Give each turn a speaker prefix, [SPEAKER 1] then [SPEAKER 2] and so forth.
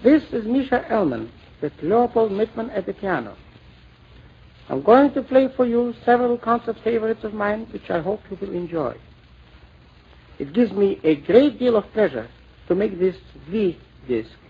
[SPEAKER 1] This is Misha Elman with Leopold Mittman at the piano. I'm going to play for you several concert favorites of mine, which I hope you will enjoy. It gives me a great deal of pleasure to make this V disc